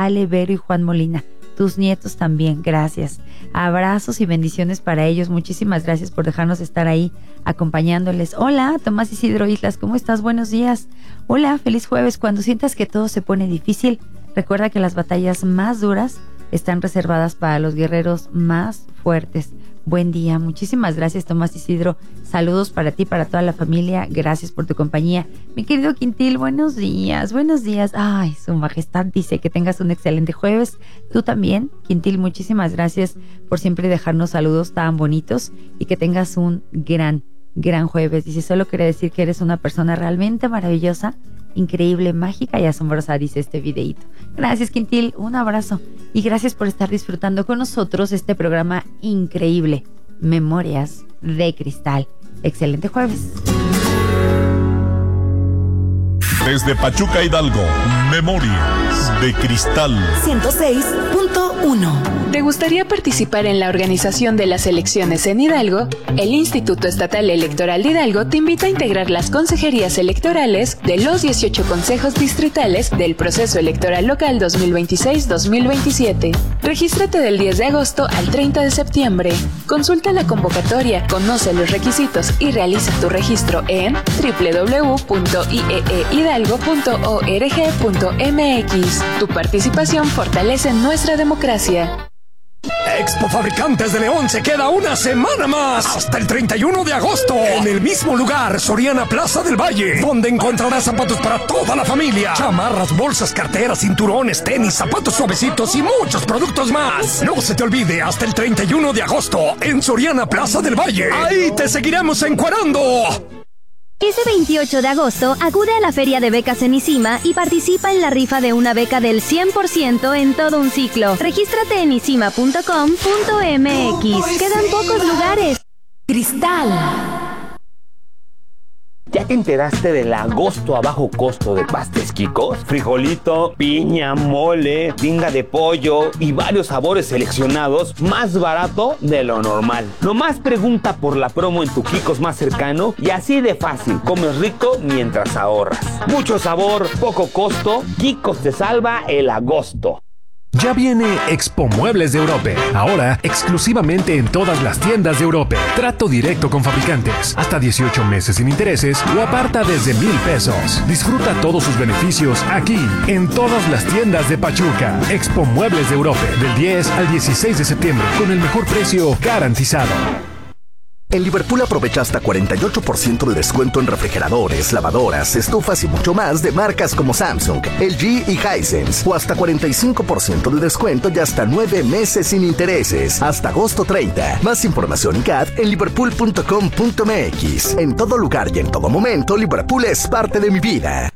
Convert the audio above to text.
Ale, Vero y Juan Molina. Tus nietos también, gracias. Abrazos y bendiciones para ellos. Muchísimas gracias por dejarnos estar ahí acompañándoles. Hola, Tomás Isidro Islas, ¿cómo estás? Buenos días. Hola, feliz jueves. Cuando sientas que todo se pone difícil, recuerda que las batallas más duras están reservadas para los guerreros más fuertes. Buen día. Muchísimas gracias, Tomás Isidro. Saludos para ti, para toda la familia. Gracias por tu compañía. Mi querido Quintil, buenos días. Buenos días. Ay, su majestad dice que tengas un excelente jueves. Tú también, Quintil, muchísimas gracias por siempre dejarnos saludos tan bonitos y que tengas un gran jueves. Dice, solo quería decir que eres una persona realmente maravillosa, increíble, mágica y asombrosa, dice este videíto. Gracias, Quintil, un abrazo y gracias por estar disfrutando con nosotros este programa increíble, Memorias de Cristal. Excelente jueves. Desde Pachuca, Hidalgo, Memorias de Cristal 106.1. ¿Te gustaría participar en la organización de las elecciones en Hidalgo? El Instituto Estatal Electoral de Hidalgo te invita a integrar las consejerías electorales de los 18 consejos distritales del proceso electoral local 2026-2027. Regístrate del 10 de agosto al 30 de septiembre. Consulta la convocatoria, conoce los requisitos y realiza tu registro en www.ieehidalgo.org.mx. Tu participación fortalece nuestra democracia. Expo Fabricantes de León se queda una semana más, hasta el 31 de agosto, en el mismo lugar, Soriana Plaza del Valle, donde encontrarás zapatos para toda la familia, chamarras, bolsas, carteras, cinturones, tenis, zapatos suavecitos y muchos productos más. No se te olvide, hasta el 31 de agosto, en Soriana Plaza del Valle. Ahí te seguiremos encuerando. Ese 28 de agosto, acude a la Feria de Becas en ICIMA y participa en la rifa de una beca del 100% en todo un ciclo. Regístrate en isima.com.mx. Quedan pocos lugares. Cristal. ¿Ya te enteraste del agosto a bajo costo de Pastes Quicos? Frijolito, piña, mole, tinga de pollo y varios sabores seleccionados más barato de lo normal. Nomás pregunta por la promo en tu Quicos más cercano y así de fácil, comes rico mientras ahorras. Mucho sabor, poco costo, Quicos te salva el agosto. Ya viene Expo Muebles de Europe, ahora exclusivamente en todas las tiendas de Europe. Trato directo con fabricantes, hasta 18 meses sin intereses o aparta desde 1,000 pesos. Disfruta todos sus beneficios aquí, en todas las tiendas de Pachuca. Expo Muebles de Europe, del 10 al 16 de septiembre, con el mejor precio garantizado. En Liverpool aprovecha hasta 48% de descuento en refrigeradores, lavadoras, estufas y mucho más de marcas como Samsung, LG y Hisense. O hasta 45% de descuento y hasta 9 meses sin intereses. Hasta agosto 30. Más información y CAT en liverpool.com.mx. En todo lugar y en todo momento, Liverpool es parte de mi vida.